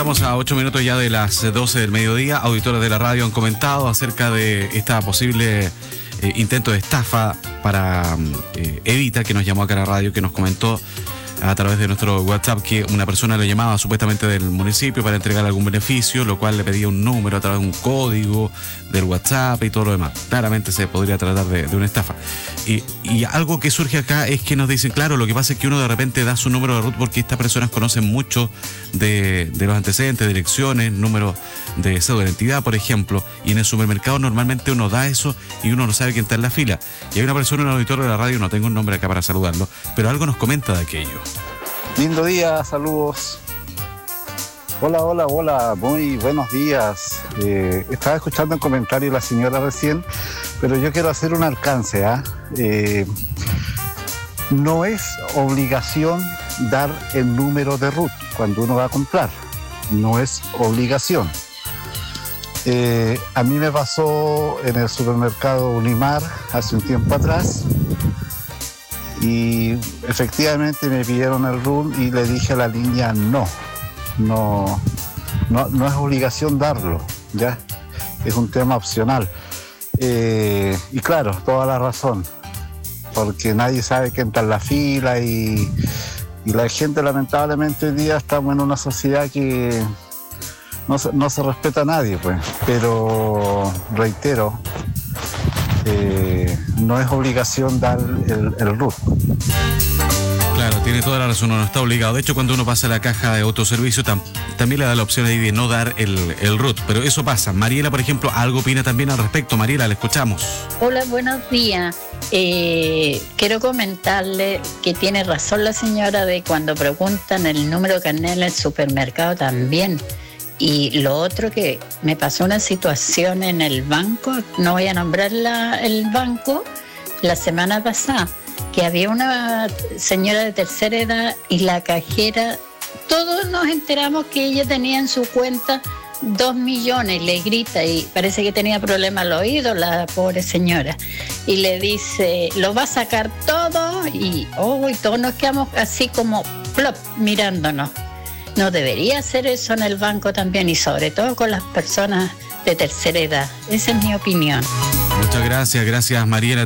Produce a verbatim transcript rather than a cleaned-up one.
Estamos a ocho minutos ya de las doce del mediodía. Auditores de la radio han comentado acerca de esta posible eh, intento de estafa para eh, Evita, que nos llamó acá a la radio, que nos comentó a través de nuestro WhatsApp que una persona le llamaba supuestamente del municipio para entregar algún beneficio, lo cual le pedía un número a través de un código del WhatsApp y todo lo demás. Claramente se podría tratar de, de una estafa. Y, y algo que surge acá es que nos dicen, claro, lo que pasa es que uno de repente da su número de ruta porque estas personas conocen mucho de, de los antecedentes, direcciones, números de cédula de identidad, por ejemplo, y en el supermercado normalmente uno da eso y uno no sabe quién está en la fila. Y hay una persona, un auditor de la radio, no tengo un nombre acá para saludarlo, pero algo nos comenta de aquello. Lindo día, saludos. Hola, hola, hola, muy buenos días. Eh, estaba escuchando el comentario de la señora recién, pero yo quiero hacer un alcance. ¿eh? Eh, no es obligación dar el número de R U T cuando uno va a comprar. No es obligación. Eh, a mí me pasó en el supermercado Unimar hace un tiempo atrás. Y efectivamente me pidieron el R U T y le dije a la niña no, no, no, no es obligación darlo, ya, es un tema opcional. Eh, y claro, toda la razón, porque nadie sabe que entra en la fila y, y la gente lamentablemente hoy día estamos en una sociedad que no se, no se respeta a nadie, pues, pero reitero, Eh, no es obligación dar el, el R U T. Claro, tiene toda la razón, uno no está obligado. De hecho, cuando uno pasa a la caja de autoservicio, tam, también le da la opción ahí de no dar el, el R U T, pero eso pasa. Mariela, por ejemplo, algo opina también al respecto. Mariela, la escuchamos. Hola, buenos días. Eh, quiero comentarle que tiene razón la señora de cuando preguntan el número de carnet en el supermercado también. Y lo otro que me pasó una situación en el banco, no voy a nombrar la, el banco, la semana pasada, que había una señora de tercera edad y la cajera, todos nos enteramos que ella tenía en su cuenta dos millones, le grita y parece que tenía problemas al oído la pobre señora. Y le dice, ¿lo va a sacar todo? Y, oh, y todos nos quedamos así como plop mirándonos. No debería hacer eso en el banco también y sobre todo con las personas de tercera edad. Esa es mi opinión. Muchas gracias, gracias Mariela.